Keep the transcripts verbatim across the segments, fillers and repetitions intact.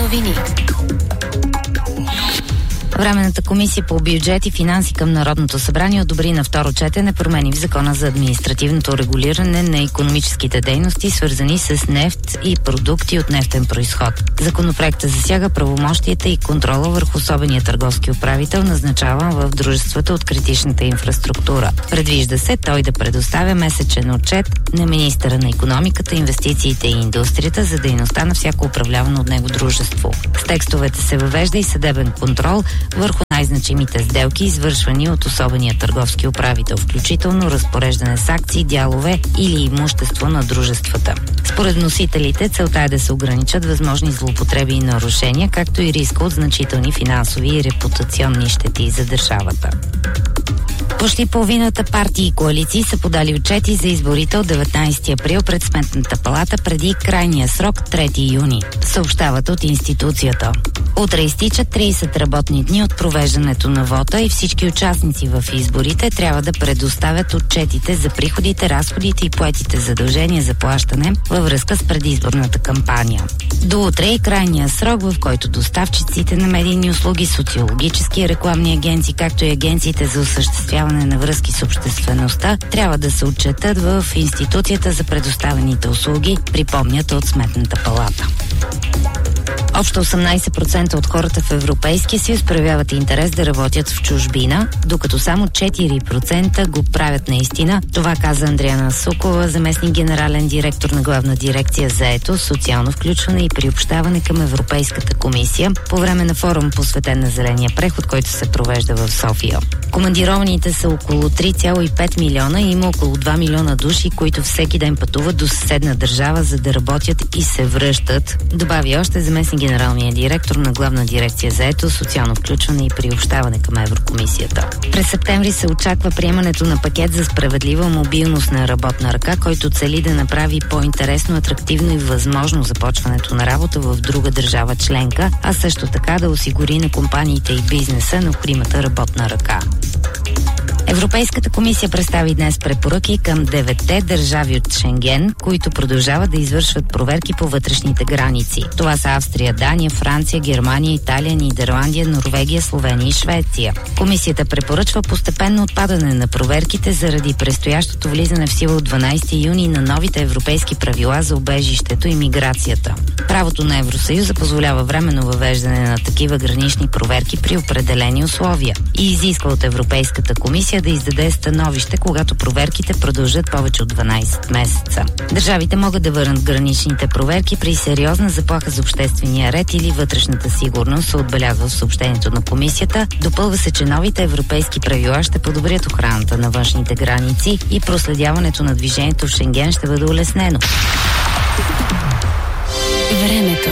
новини. Временната комисия по бюджет и финанси към Народното събрание одобри на второ четене промени в Закона за административното регулиране на икономическите дейности, свързани с нефт и продукти от нефтен произход. Законопроектът засяга правомощията и контрола върху особения търговски управител, назначаван в дружествата от критичната инфраструктура. Предвижда се той да предоставя месечен отчет на министъра на икономиката, инвестициите и индустрията за дейността на всяко управлявано от него дружество. С текстовете се въвежда и съдебен контрол върху най-значимите сделки, извършвани от особения търговски управител, включително разпореждане с акции, дялове или имущество на дружествата. Според носителите, целта е да се ограничат възможни злоупотреби и нарушения, както и риска от значителни финансови и репутационни щети за държавата. Почти половината партии и коалиции са подали отчети за изборите от деветнайсети април пред Сметната палата преди крайния срок трети юни, съобщават от институцията. Утре изтичат трийсет работни дни от провеждането на вота и всички участници в изборите трябва да предоставят отчетите за приходите, разходите и поетите задължения за плащане във връзка с предизборната кампания. До утре и крайния срок, в който доставчиците на медийни услуги, социологически и рекламни агенции, както и агенциите за осъществяване на връзки с обществеността, трябва да се отчетат в институцията за предоставените услуги, припомнят от Сметната палата. Общо осемнайсет процента от хората в Европейския съюз проявяват интерес да работят в чужбина, докато само четири процента го правят наистина. Това каза Андриана Сукова, заместник генерален директор на Главна дирекция заетост, социално включване и приобщаване към Европейската комисия по време на форум, посветен на зеления преход, който се провежда в София. Командированите са около три цяло и пет милиона и има около два милиона души, които всеки ден пътуват до съседна държава, за да работят и се връщат, добави още заместник генералния директор на Главна дирекция заетост, социално включване и приобщаване към Еврокомисията. През септември се очаква приемането на пакет за справедлива мобилност на работна ръка, който цели да направи по-интересно, атрактивно и възможно започването на работа в друга държава членка, а също така да осигури на компаниите и бизнеса необходимата работна ръка. Европейската комисия представи днес препоръки към деветте държави от Шенген, които продължават да извършват проверки по вътрешните граници. Това са Австрия, Дания, Франция, Германия, Италия, Нидерландия, Норвегия, Словения и Швеция. Комисията препоръчва постепенно отпадане на проверките заради предстоящото влизане в сила от дванайсети юни на новите европейски правила за убежището и миграцията. Правото на Евросъюза позволява временно въвеждане на такива гранични проверки при определени условия и изисква от Европейската комисия да издаде становище, когато проверките продължат повече от дванайсет месеца. Държавите могат да върнат граничните проверки при сериозна заплаха за обществения ред или вътрешната сигурност, се отбелязва в съобщението на комисията. Допълва се, че новите европейски правила ще подобрят охраната на външните граници и проследяването на движението в Шенген ще бъде улеснено. Времето.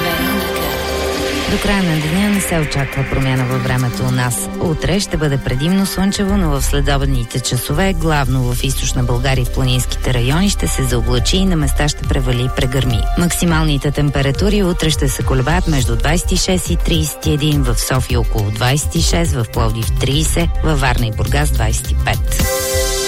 До края на деня не се очаква промяна във времето у нас. Утре ще бъде предимно слънчево, но в следобедните часове, главно в източна България и в планинските райони, ще се заоблачи и на места ще превали и прегърми. Максималните температури утре ще се колебаят между двайсет и шест и трийсет и един, в София около двайсет и шест, в Пловдив трийсет, във Варна и Бургас двайсет и пет.